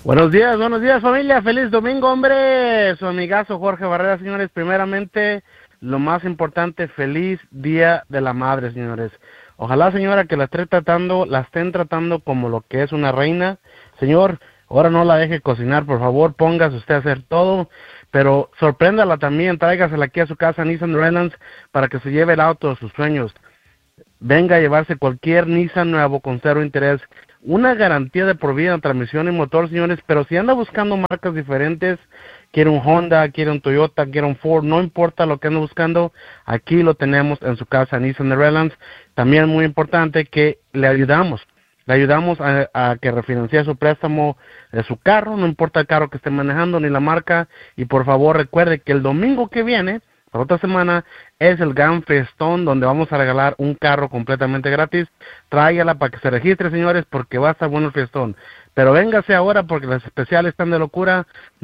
Buenos días familia, feliz domingo, hombre. Su amigazo Jorge Barrera, señores. Primeramente, lo más importante, feliz Día de la Madre, señores. Ojalá, señora, que la estén tratando como lo que es una reina. Señor, ahora no la deje cocinar, por favor, póngase usted a hacer todo, pero sorpréndala también, tráigasela aquí a su casa, Nissan Redlands, para que se lleve el auto de sus sueños. Venga a llevarse cualquier Nissan nuevo con 0 interés, una garantía de por vida en transmisión y motor, señores, pero si anda buscando marcas diferentes, quiere un Honda, quiere un Toyota, quiere un Ford, no importa lo que ande buscando, aquí lo tenemos en su casa, Nissan Redlands. También es muy importante que le ayudamos a que refinancie su préstamo de su carro, no importa el carro que esté manejando ni la marca, y por favor recuerde que el domingo que viene, la otra semana, es el gran fiestón donde vamos a regalar un carro completamente gratis. Tráigala para que se registre, señores, porque va a estar bueno el fiestón. Pero véngase ahora porque las especiales están de locura.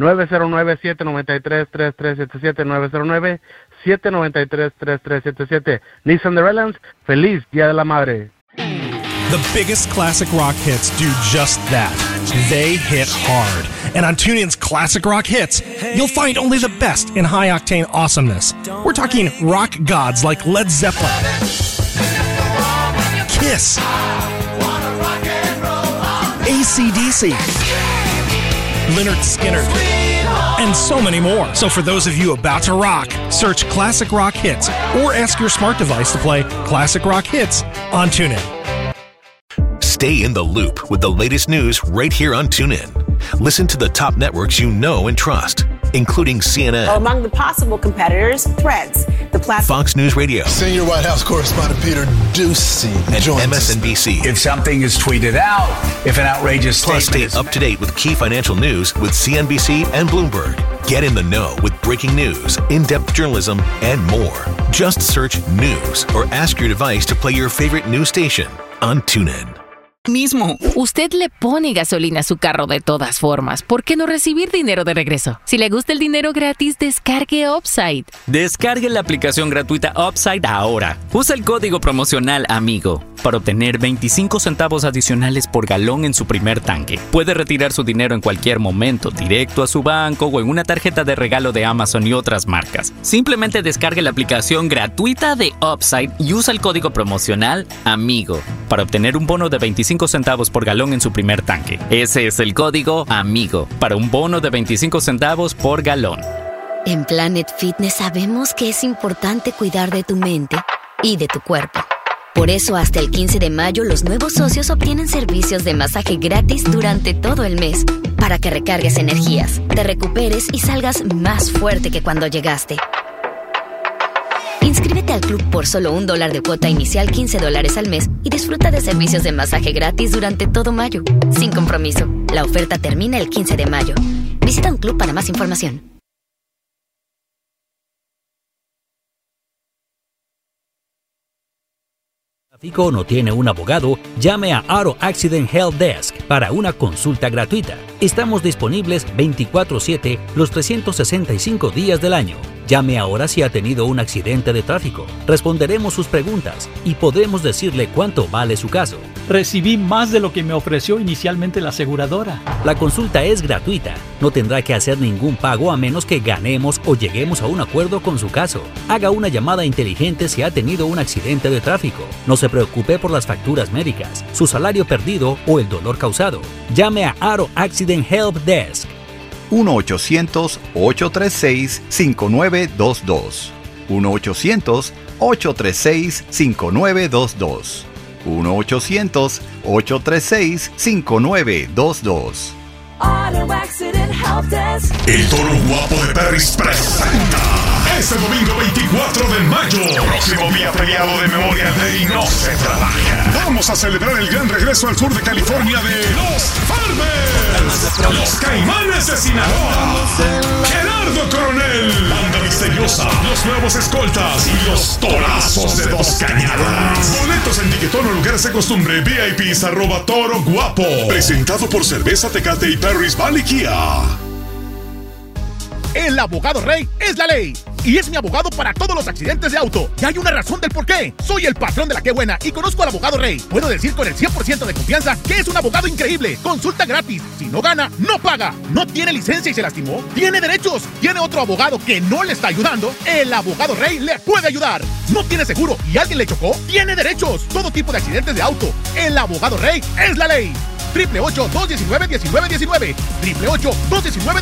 909-793-3377, 909-793-3377. Nissan Redlands, feliz Día de la Madre. The biggest classic rock hits do just that. They hit hard. And on TuneIn's Classic Rock Hits, you'll find only the best in high-octane awesomeness. We're talking rock gods like Led Zeppelin, Kiss, AC/DC, Lynyrd Skynyrd, and so many more. So for those of you about to rock, search Classic Rock Hits or ask your smart device to play Classic Rock Hits on TuneIn. Stay in the loop with the latest news right here on TuneIn. Listen to the top networks you know and trust, including CNN. Among the possible competitors, Threads, the platform. Fox News Radio. Senior White House correspondent Peter Doocy and MSNBC. If something is tweeted out, if an outrageous Plus, statement stay up to date with key financial news with CNBC and Bloomberg. Get in the know with breaking news, in-depth journalism, and more. Just search news or ask your device to play your favorite news station on TuneIn. Mismo. Usted le pone gasolina a su carro de todas formas. ¿Por qué no recibir dinero de regreso? Si le gusta el dinero gratis, descargue Upside. Descargue la aplicación gratuita Upside ahora. Usa el código promocional AMIGO para obtener 25 centavos adicionales por galón en su primer tanque. Puede retirar su dinero en cualquier momento, directo a su banco o en una tarjeta de regalo de Amazon y otras marcas. Simplemente descargue la aplicación gratuita de Upside y usa el código promocional AMIGO para obtener un bono de 25 centavos por galón en su primer tanque. Ese es el código AMIGO para un bono de 25 centavos por galón. En Planet Fitness sabemos que es importante cuidar de tu mente y de tu cuerpo. Por eso, hasta el 15 de mayo, los nuevos socios obtienen servicios de masaje gratis durante todo el mes para que recargues energías, te recuperes y salgas más fuerte que cuando llegaste. Inscríbete al club por solo $1 de cuota inicial, $15 al mes y disfruta de servicios de masaje gratis durante todo mayo, sin compromiso. La oferta termina el 15 de mayo. Visita un club para más información. ¿O no tiene un abogado? Llame a Auto Accident Help Desk para una consulta gratuita. Estamos disponibles 24/7 los 365 días del año. Llame ahora si ha tenido un accidente de tráfico. Responderemos sus preguntas y podremos decirle cuánto vale su caso. Recibí más de lo que me ofreció inicialmente la aseguradora. La consulta es gratuita. No tendrá que hacer ningún pago a menos que ganemos o lleguemos a un acuerdo con su caso. Haga una llamada inteligente si ha tenido un accidente de tráfico. No se preocupe por las facturas médicas, su salario perdido o el dolor causado. Llame a Auto Accident Help Desk. 1-800-836-5922. 1-800-836-5922. 1-800-836-5922. El Toro Guapo de Perris presenta este domingo 24 de mayo, próximo día feriado de Memorial Day, no se trabaja. Vamos a celebrar el gran regreso al sur de California de los Farmers, los Caimanes de Sinaloa, Gerardo Coronel, Banda Misteriosa, los Nuevos Escoltas y los Torazos de Dos Cañadas. Boletos en Tiquetón o lugares de costumbre, VIPs @Toro Guapo. Presentado por Cerveza Tecate y Perris Valley Kia. El abogado rey es la ley. y es mi abogado para todos los accidentes de auto. Y hay una razón del por qué. Soy el patrón de la Qué Buena y conozco al abogado Rey. Puedo decir con el 100% de confianza que es un abogado increíble. Consulta gratis. Si no gana, no paga. ¿No tiene licencia y se lastimó? ¿Tiene derechos? ¿Tiene otro abogado que no le está ayudando? El abogado Rey le puede ayudar. ¿No tiene seguro y alguien le chocó? Tiene derechos. Todo tipo de accidentes de auto. El abogado Rey es la ley. 888-219-1919. 888-219-1919.